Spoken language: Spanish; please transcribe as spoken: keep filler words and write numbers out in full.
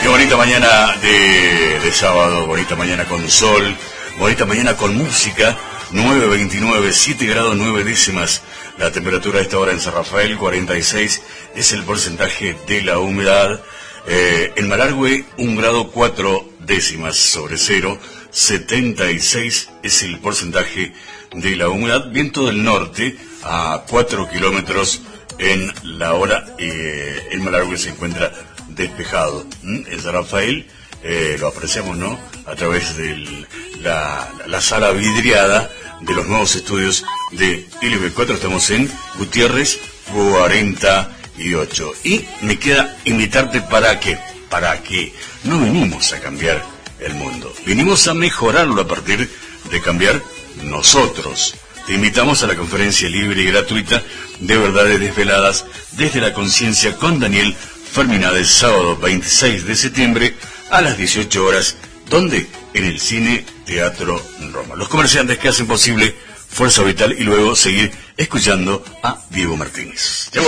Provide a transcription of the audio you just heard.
bonita mañana de, de sábado, bonita mañana con sol, bonita mañana con música. Nueve veintinueve, siete grados nueve décimas. La temperatura a esta hora en San Rafael, cuarenta y seis es el porcentaje de la humedad. Eh, en Malargüe, un grado cuatro décimas sobre cero, setenta y seis es el porcentaje de la humedad. Viento del norte a cuatro kilómetros en la hora. Eh, en Malargüe se encuentra despejado. ¿Mm? En San Rafael eh, lo apreciamos, ¿no? A través de la, la sala vidriada de los nuevos estudios de L B cuatro. Estamos en Gutiérrez cuarenta y ocho. Y me queda invitarte para que, para que no venimos a cambiar el mundo. Vinimos a mejorarlo a partir de cambiar nosotros. Te invitamos a la conferencia libre y gratuita de Verdades Desveladas desde la Conciencia con Daniel Ferminades, sábado veintiséis de septiembre a las dieciocho horas. ¿Dónde? En el Cine Teatro Roma. Los comerciantes que hacen posible Fuerza Vital y luego seguir escuchando a Diego Martínez. Ya